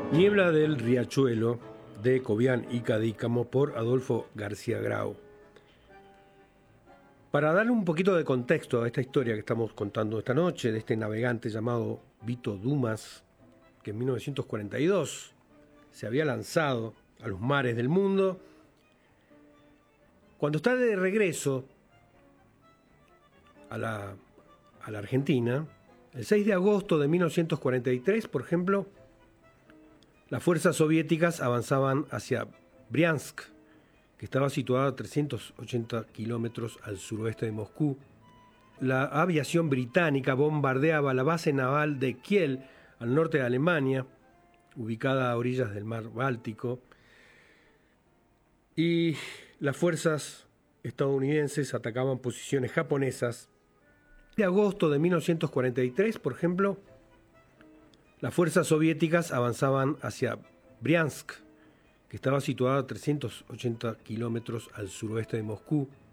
Niebla del Riachuelo, de Cobián y Cadícamo, por Adolfo García Grau. Para darle un poquito de contexto a esta historia que estamos contando esta noche, de este navegante llamado Vito Dumas, que en 1942 se había lanzado a los mares del mundo, cuando está de regreso a la Argentina, el 6 de agosto de 1943, por ejemplo, las fuerzas soviéticas avanzaban hacia Briansk, que estaba situada a 380 kilómetros al suroeste de Moscú. La aviación británica bombardeaba la base naval de Kiel, al norte de Alemania, ubicada a orillas del mar Báltico, y las fuerzas estadounidenses atacaban posiciones japonesas. De agosto de 1943, por ejemplo, las fuerzas soviéticas avanzaban hacia Briansk, que estaba situada a 380 kilómetros al suroeste de Moscú.